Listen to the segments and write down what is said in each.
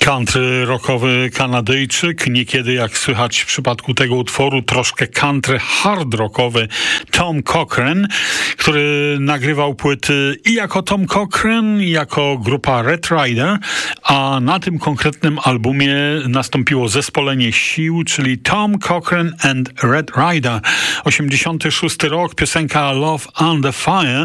Country rockowy Kanadyjczyk, niekiedy jak słychać w przypadku tego utworu troszkę country hard rockowy Tom Cochrane, który nagrywał płyty i jako Tom Cochrane, i jako grupa Red Rider, a na tym konkretnym albumie nastąpiło zespolenie sił, czyli Tom Cochrane and Red Rider. 86 rok, piosenka Love Under Fire,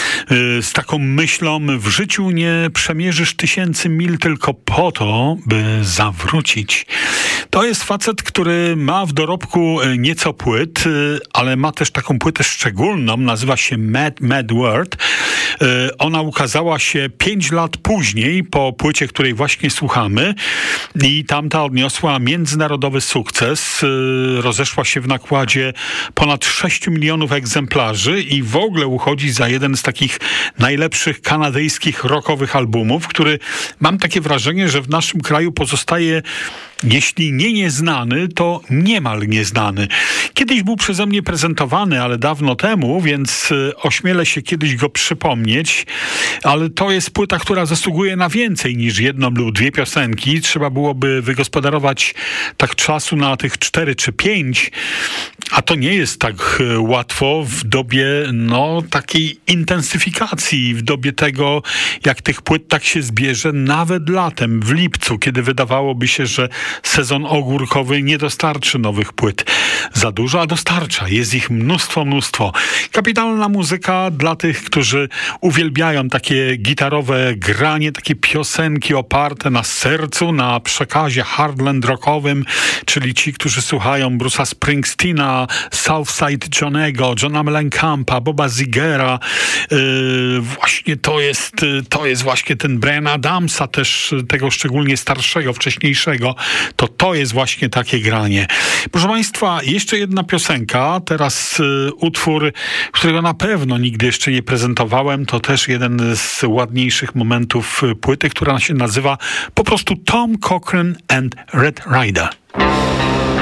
z taką myślą: w życiu nie przemierzysz 1000 mil tylko po to, by zawrócić. To jest facet, który ma w dorobku nieco płyt, ale ma też taką płytę szczególną, nazywa się Mad World. Ona ukazała się 5 lat później, po płycie, której właśnie słuchamy, i tamta odniosła międzynarodowy sukces. Rozeszła się w nakładzie ponad 6 milionów egzemplarzy i w ogóle uchodzi za jeden z takich najlepszych kanadyjskich rockowych albumów, który, mam takie wrażenie, że w naszym kraju pozostaje, jeśli nie nieznany, to niemal nieznany. Kiedyś był przeze mnie prezentowany, ale dawno temu, więc ośmielę się kiedyś go przypomnieć, ale to jest płyta, która zasługuje na więcej niż jedną lub dwie piosenki. Trzeba byłoby wygospodarować tak czasu na tych 4 czy 5, a to nie jest tak łatwo w dobie takiej intensyfikacji, w dobie tego, jak tych płyt tak się zbierze nawet latem, w lipcu, kiedy wydawałoby się, że sezon ogórkowy nie dostarczy nowych płyt za dużo, a dostarcza. Jest ich mnóstwo. Kapitalna muzyka dla tych, którzy uwielbiają takie gitarowe granie, takie piosenki oparte na sercu, na przekazie hardland rockowym, czyli ci, którzy słuchają Bruce'a Springsteena, Southside Johnnego, Johna Mellencampa, Boba Zigera. Właśnie to jest właśnie ten Bryan Adamsa, też tego szczególnie starszego, wcześniejszego. To jest właśnie takie granie. Proszę Państwa, jeszcze jedna piosenka, teraz utwór, którego na pewno nigdy jeszcze nie prezentowałem, to też jeden z ładniejszych momentów płyty, która się nazywa po prostu Tom Cochrane and Red Rider.